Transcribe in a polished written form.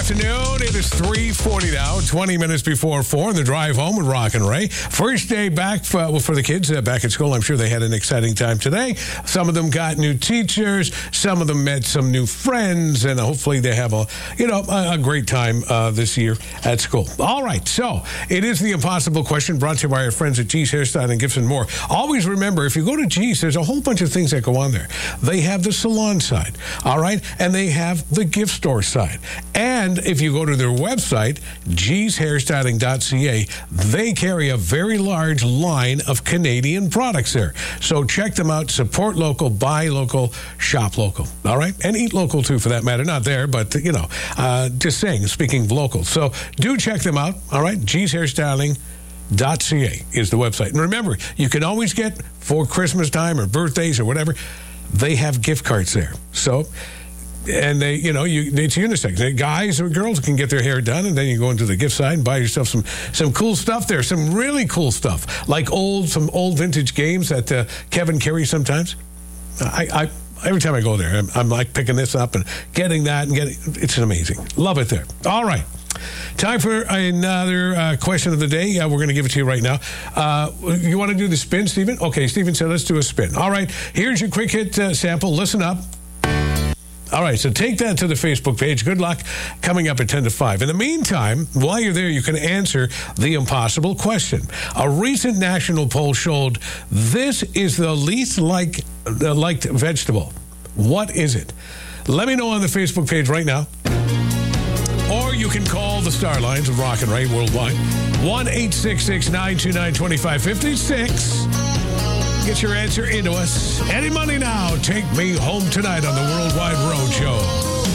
afternoon. It is 3:40 now, 20 minutes before 4 in the drive home with Rock and Ray. First day back for the kids back at school. I'm sure they had an exciting time today. Some of them got new teachers. Some of them met some new friends, and hopefully they have a great time this year at school. All right, so it is the impossible question brought to you by our friends at G's Hairstyle and Gibson Moore. Always remember, if you go to G's, there's a whole bunch of things that go on there. They have the salon side, all right, and they have the gift store side. And if you go to their website, gshairstyling.ca, they carry a very large line of Canadian products there. So check them out. Support local, buy local, shop local. All right? And eat local, too, for that matter. Not there, but, just saying, speaking of local. So do check them out. All right? gshairstyling.ca is the website. And remember, you can always get, for Christmas time or birthdays or whatever, they have gift cards there. So... And they, it's unisex. Guys or girls can get their hair done, and then you go into the gift side and buy yourself some cool stuff there. Some really cool stuff, like some old vintage games that Kevin carries sometimes. I every time I go there, I'm like picking this up and getting that and it's amazing. Love it there. All right. Time for another question of the day. We're going to give it to you right now. You want to do the spin, Stephen? Okay, Stephen said let's do a spin. All right. Here's your quick hit sample. Listen up. All right, so take that to the Facebook page. Good luck coming up at 10 to 5. In the meantime, while you're there, you can answer the impossible question. A recent national poll showed this is the least liked vegetable. What is it? Let me know on the Facebook page right now. Or you can call the Star Lines of Rock and Ray worldwide. 1-866-929-2556. Get your answer into us. Any money now. Take me home tonight on the Worldwide Road Show.